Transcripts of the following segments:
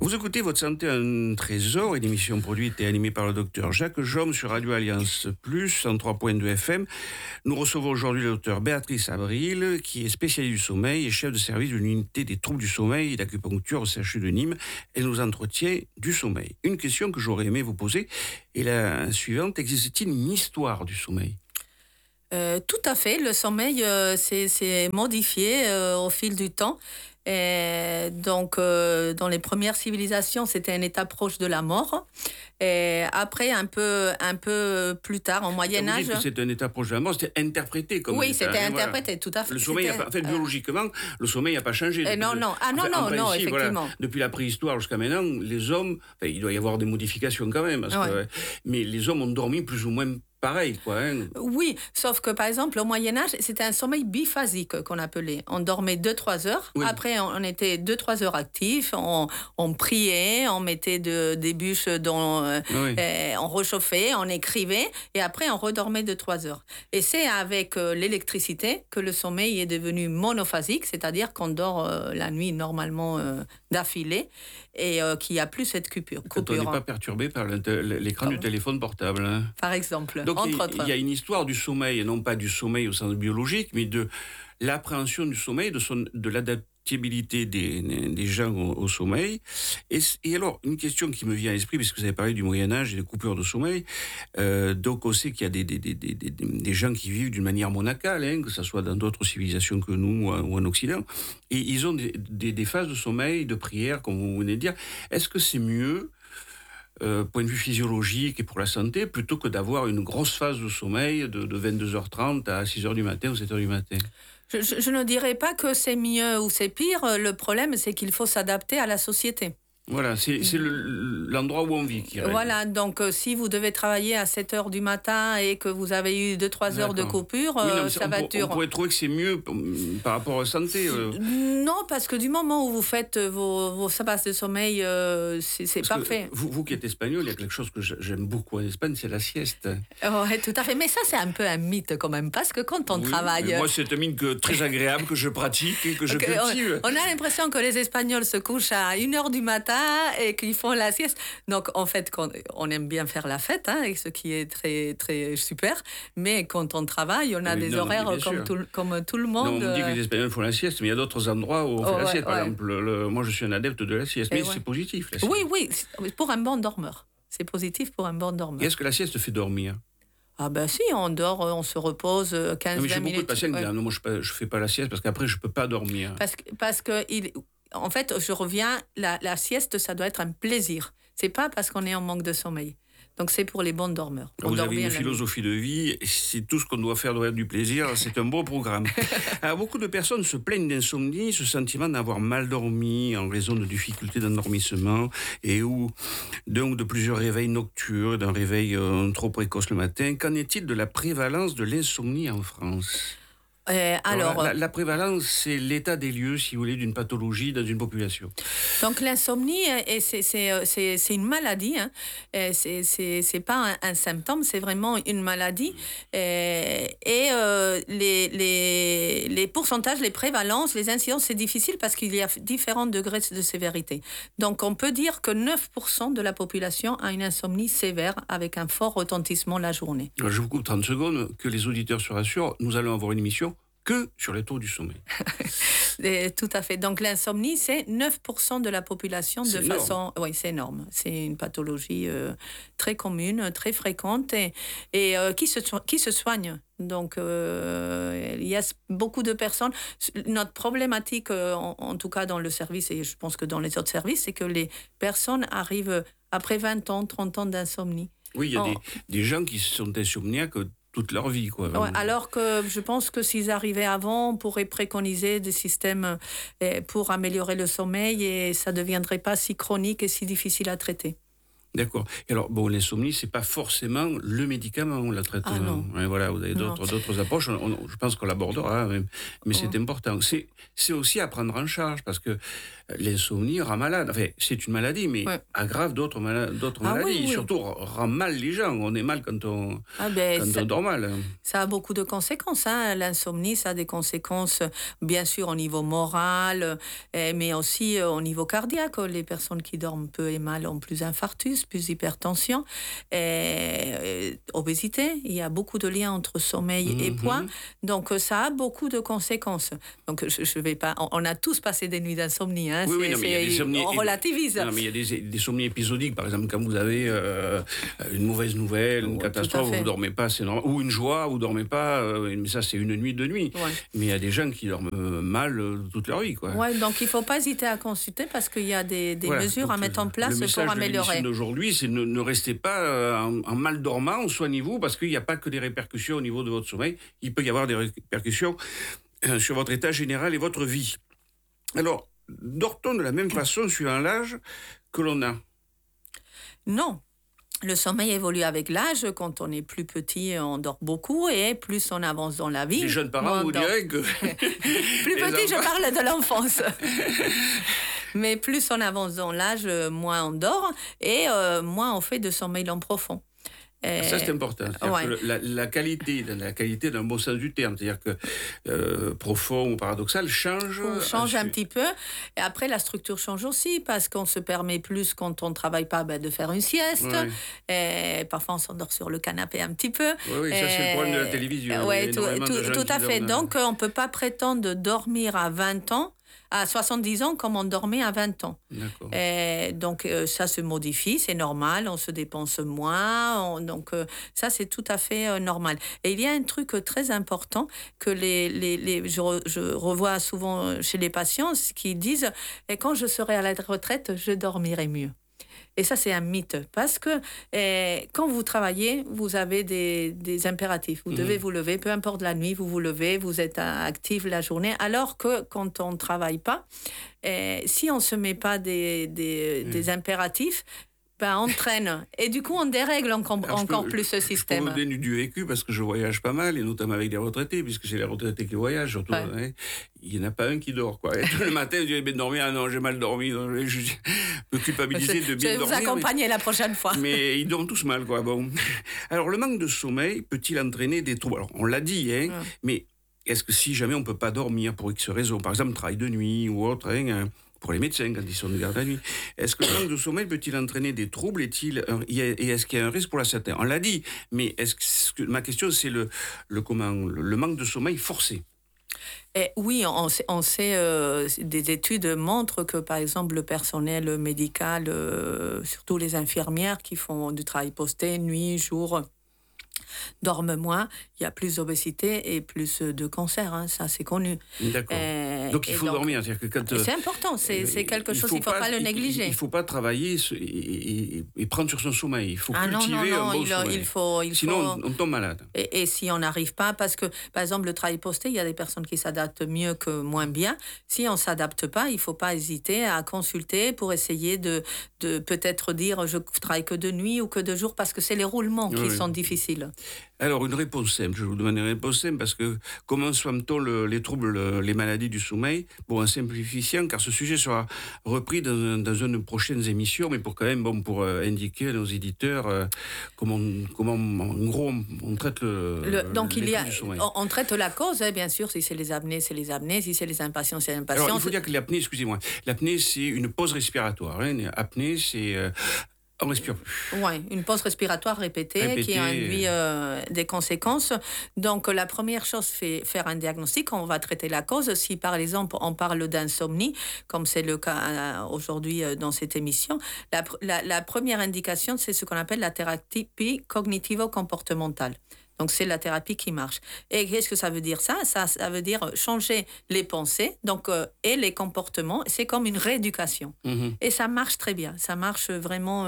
Vous écoutez Votre santé un trésor, une émission produite et animée par le docteur Jacques Jaume sur Radio Alliance Plus, en 3.2 FM. Nous recevons aujourd'hui le docteur Béatrice Abril, qui est spécialiste du sommeil et chef de service de l'unité des troubles du sommeil et d'acupuncture au CHU de Nîmes. Elle nous entretient du sommeil. Une question que j'aurais aimé vous poser est la suivante. Existe-t-il une histoire du sommeil ? Tout à fait. Le sommeil s'est modifié au fil du temps. Et donc, dans les premières civilisations, c'était un état proche de la mort. Et après, un peu plus tard, au Moyen Âge... Vous dites que c'est un état proche de la mort, c'était interprété comme oui, état, c'était interprété, tout à fait. Le sommeil, en fait, biologiquement, le sommeil n'a pas changé. Non, effectivement. Depuis la préhistoire jusqu'à maintenant, les hommes... il doit y avoir des modifications quand même, mais les hommes ont dormi plus ou moins pareil, quoi. Hein. Oui, sauf que, par exemple, au Moyen-Âge, c'était un sommeil biphasique qu'on appelait. On dormait 2-3 heures. Oui. Après, on était 2-3 heures actifs. On priait, on mettait des bûches on réchauffait, on écrivait. Et après, on redormait 2-3 heures. Et c'est avec l'électricité que le sommeil est devenu monophasique, c'est-à-dire qu'on dort la nuit normalement d'affilée et qu'il n'y a plus cette coupure. Quand on n'est pas perturbé par l'écran du téléphone portable. Hein. Par exemple. Donc, il y a une histoire du sommeil, et non pas du sommeil au sens biologique, mais de l'appréhension du sommeil, de l'adaptabilité des gens au sommeil. Et alors, une question qui me vient à l'esprit, puisque vous avez parlé du Moyen-Âge et des coupures de sommeil, donc on sait qu'il y a des gens qui vivent d'une manière monacale, hein, que ce soit dans d'autres civilisations que nous ou en Occident, et ils ont des phases de sommeil, de prière, comme vous venez de dire. Est-ce que c'est mieux point de vue physiologique et pour la santé, plutôt que d'avoir une grosse phase de sommeil de 22h30 à 6h du matin ou 7h du matin? Je ne dirais pas que c'est mieux ou c'est pire. Le problème, c'est qu'il faut s'adapter à la société. Voilà, c'est l'endroit où on vit qui règle. Voilà, donc si vous devez travailler à 7h du matin et que vous avez eu 2-3 heures de coupure, ça va être dur. On pourrait trouver que c'est mieux par rapport à la santé. Non, parce que du moment où vous faites vos sabats de sommeil, c'est parfait. Vous qui êtes espagnol, il y a quelque chose que j'aime beaucoup en Espagne, c'est la sieste. Oui, tout à fait. Mais ça, c'est un peu un mythe quand même, parce que quand on travaille... Moi, c'est un mythe très agréable que je pratique et que je cultive. On a l'impression que les Espagnols se couchent à 1h du matin et qu'ils font la sieste. Donc, en fait, on aime bien faire la fête, hein, ce qui est très, très super. Mais quand on travaille, on a des horaires comme tout le monde. Non, on dit que les Espagnols font la sieste, mais il y a d'autres endroits où on fait la sieste. Par exemple, moi, je suis un adepte de la sieste. Mais c'est positif, la sieste. Oui, pour un bon dormeur. C'est positif pour un bon dormeur. Et est-ce que la sieste fait dormir ? Ah ben si, on dort, on se repose 15-20 minutes. J'ai beaucoup de patients qui disent « Non, moi, je fais pas la sieste parce qu'après, je peux pas dormir. » Parce que... En fait, je reviens, la sieste, ça doit être un plaisir. C'est pas parce qu'on est en manque de sommeil. Donc, c'est pour les bons dormeurs. Vous avez une philosophie de vie, si tout ce qu'on doit faire doit être du plaisir, c'est un beau programme. Alors, beaucoup de personnes se plaignent d'insomnie, ce sentiment d'avoir mal dormi en raison de difficultés d'endormissement ou de plusieurs réveils nocturnes, d'un réveil trop précoce le matin. Qu'en est-il de la prévalence de l'insomnie en France ? Alors, la prévalence, c'est l'état des lieux, si vous voulez, d'une pathologie dans une population. Donc, l'insomnie, c'est une maladie. Hein. C'est pas un symptôme, c'est vraiment une maladie. Les pourcentages, les prévalences, les incidences, c'est difficile parce qu'il y a différents degrés de sévérité. Donc, on peut dire que 9% de la population a une insomnie sévère avec un fort retentissement la journée. Alors, je vous coupe 30 secondes, que les auditeurs se rassurent, nous allons avoir une émission que sur les taux du sommeil. Tout à fait. Donc l'insomnie, c'est 9% de la population de façon... Oui, c'est énorme. C'est une pathologie très commune, très fréquente et qui se soigne. Donc il y a beaucoup de personnes... Notre problématique, en tout cas dans le service, et je pense que dans les autres services, c'est que les personnes arrivent après 20 ans, 30 ans d'insomnie. Oui, il y a des gens qui sont insomniaques toute leur vie, quoi. Ouais, alors que je pense que s'ils arrivaient avant, on pourrait préconiser des systèmes pour améliorer le sommeil et ça ne deviendrait pas si chronique et si difficile à traiter. D'accord. Et alors, bon, l'insomnie, c'est pas forcément le médicament, la traite. Ah non. Voilà, vous avez d'autres approches. Je pense qu'on l'abordera, mais c'est important. C'est aussi à prendre en charge parce que l'insomnie rend malade. Enfin, c'est une maladie, mais aggrave d'autres maladies. Oui. Surtout, rend mal les gens. On est mal quand on dort mal. Ça a beaucoup de conséquences. L'insomnie, ça a des conséquences, bien sûr, au niveau moral, mais aussi au niveau cardiaque. Les personnes qui dorment peu et mal ont plus d'infarctus, plus d'hypertension, obésité. Il y a beaucoup de liens entre sommeil et poids. Donc, ça a beaucoup de conséquences. Donc, je vais pas... On a tous passé des nuits d'insomnie. On relativise. Non, mais il y a des somnies épisodiques. Par exemple, quand vous avez une mauvaise nouvelle, une catastrophe, vous ne dormez pas, c'est normal. Ou une joie, vous ne dormez pas. Mais ça, c'est une nuit, 2 nuits. Ouais. Mais il y a des gens qui dorment mal toute leur vie. Oui, donc il ne faut pas hésiter à consulter parce qu'il y a des mesures à mettre en place pour améliorer. Le message d'aujourd'hui, c'est ne restez pas en mal dormant, soignez-vous, parce qu'il n'y a pas que des répercussions au niveau de votre sommeil. Il peut y avoir des répercussions sur votre état général et votre vie. Alors, dort-on de la même façon suivant l'âge que l'on a ? Non. Le sommeil évolue avec l'âge. Quand on est plus petit, on dort beaucoup et plus on avance dans la vie. Les jeunes parents vous diraient que... Plus petit, je parle de l'enfance. Mais plus on avance dans l'âge, moins on dort et moins on fait de sommeil en profond. Ça, c'est important. Que la qualité d'un bon sens du terme, c'est-à-dire que profond ou paradoxal, change un petit peu. Et après, la structure change aussi parce qu'on se permet plus, quand on ne travaille pas, de faire une sieste. Et parfois, on s'endort sur le canapé un petit peu. Oui, ça, c'est le problème de la télévision. Oui, tout à fait. Donc, on ne peut pas prétendre dormir à 20 ans. À 70 ans, comme on dormait à 20 ans. D'accord. Donc, ça se modifie, c'est normal, on se dépense moins. Donc, ça, c'est tout à fait normal. Et il y a un truc très important que je revois souvent chez les patients qui disent « Quand je serai à la retraite, je dormirai mieux ». Et ça, c'est un mythe, parce que quand vous travaillez, vous avez des impératifs. Vous devez vous lever, peu importe la nuit, vous vous levez, vous êtes actif la journée, alors que quand on ne travaille pas, si on ne se met pas des impératifs, on traîne. Et du coup, on dérègle encore plus ce système. Je peux vous donner du vécu parce que je voyage pas mal, et notamment avec des retraités, puisque c'est les retraités qui voyagent, surtout. Il n'y en a pas un qui dort, quoi. Et tout le matin, je dis, bien dormir, ah non, j'ai mal dormi. Je peux culpabiliser de bien dormir. Je vais vous accompagner la prochaine fois. Mais ils dorment tous mal, quoi. Bon. Alors, le manque de sommeil peut-il entraîner des troubles ? Alors, on l'a dit, mais est-ce que si jamais on ne peut pas dormir pour X raisons, par exemple, travail de nuit ou autre, pour les médecins, quand ils sont de garde à nuit. Est-ce que le manque de sommeil peut-il entraîner des troubles ? Et est-ce qu'il y a un risque pour la santé ? On l'a dit, mais ma question, c'est le manque de sommeil forcé. Oui, on sait, des études montrent que, par exemple, le personnel médical, surtout les infirmières qui font du travail posté, nuit, jour, dorment moins, il y a plus d'obésité et plus de cancer, ça c'est connu. D'accord. Donc il faut dormir, c'est-à-dire que c'est important, c'est quelque chose, il ne faut pas le négliger. Il ne faut pas travailler et prendre sur son sommeil, il faut cultiver un bon sommeil. Sinon on tombe malade. Et si on n'arrive pas, parce que par exemple le travail posté, il y a des personnes qui s'adaptent mieux que moins bien. Si on ne s'adapte pas, il ne faut pas hésiter à consulter pour essayer de peut-être dire je travaille que de nuit ou que de jour, parce que c'est les roulements qui sont difficiles. Alors, une réponse simple. Je vais vous demander une réponse simple parce que comment soigne-t-on les troubles, les maladies du sommeil ? Bon, en simplifiant, car ce sujet sera repris dans une prochaine émission, mais pour quand même, pour indiquer à nos éditeurs comment en gros, on traite donc, les troubles du sommeil. On traite la cause, bien sûr. Si c'est les apnées, c'est les apnées. Si c'est les impatients, c'est les impatients. Alors, il faut dire que l'apnée, excusez-moi, l'apnée, c'est une pause respiratoire. Apnée, c'est... on respire plus. Oui, une pause respiratoire répétée qui induit des conséquences. Donc, la première chose, c'est faire un diagnostic. On va traiter la cause. Si, par exemple, on parle d'insomnie, comme c'est le cas aujourd'hui dans cette émission, la première indication, c'est ce qu'on appelle la thérapie cognitivo-comportementale. Donc, c'est la thérapie qui marche. Et qu'est-ce que ça veut dire ça veut dire changer les pensées et les comportements. C'est comme une rééducation. Et ça marche très bien. Ça marche vraiment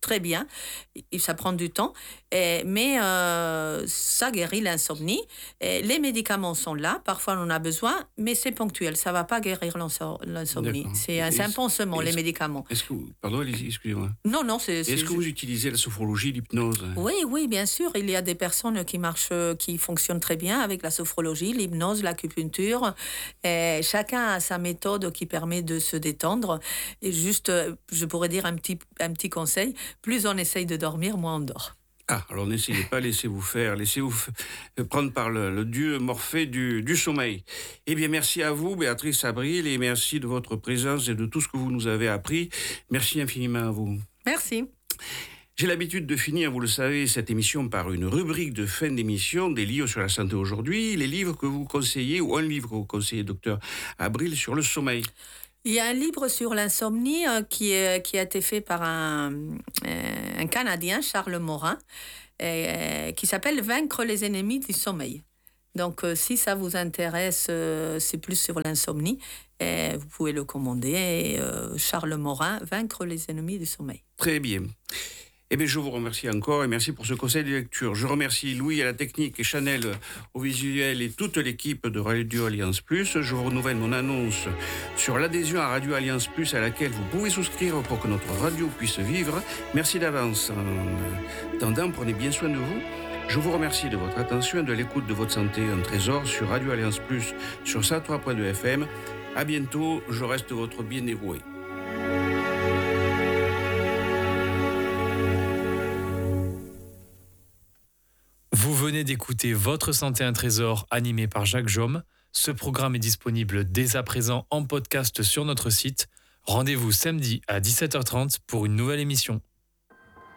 très bien. Et ça prend du temps, mais ça guérit l'insomnie. Et les médicaments sont là, parfois on en a besoin, mais c'est ponctuel. Ça ne va pas guérir l'insomnie. D'accord. C'est un pansement, les médicaments. Pardon, allez-y, excusez-moi. Non, Est-ce que vous utilisez la sophrologie, l'hypnose? Oui, bien sûr. Il y a des personnes qui fonctionnent très bien avec la sophrologie, l'hypnose, l'acupuncture. Et chacun a sa méthode qui permet de se détendre. Et juste, je pourrais dire un petit conseil, plus on essaye de dormir, moins on dort. Ah, alors n'essayez pas, laissez-vous prendre par le dieu Morphée du sommeil. Eh bien, merci à vous, Béatrice Abril, et merci de votre présence et de tout ce que vous nous avez appris. Merci infiniment à vous. Merci. J'ai l'habitude de finir, vous le savez, cette émission par une rubrique de fin d'émission des livres sur la santé aujourd'hui, les livres que vous conseillez, ou un livre que vous conseillez, docteur Abril, sur le sommeil. Il y a un livre sur l'insomnie qui a été fait par un Canadien, Charles Morin, qui s'appelle « Vaincre les ennemis du sommeil ». Donc, si ça vous intéresse, c'est plus sur l'insomnie, vous pouvez le commander. Charles Morin, « Vaincre les ennemis du sommeil ». Très bien. Eh bien, je vous remercie encore et merci pour ce conseil de lecture. Je remercie Louis à la technique et Chanel au visuel et toute l'équipe de Radio Alliance Plus. Je vous renouvelle mon annonce sur l'adhésion à Radio Alliance Plus à laquelle vous pouvez souscrire pour que notre radio puisse vivre. Merci d'avance. En attendant, prenez bien soin de vous. Je vous remercie de votre attention et de l'écoute de votre santé. Un trésor sur Radio Alliance Plus sur 103.2 FM. À bientôt. Je reste votre bien dévoué. Vous venez d'écouter Votre santé un trésor animé par Jacques Jaume. Ce programme est disponible dès à présent en podcast sur notre site. Rendez-vous samedi à 17h30 pour une nouvelle émission.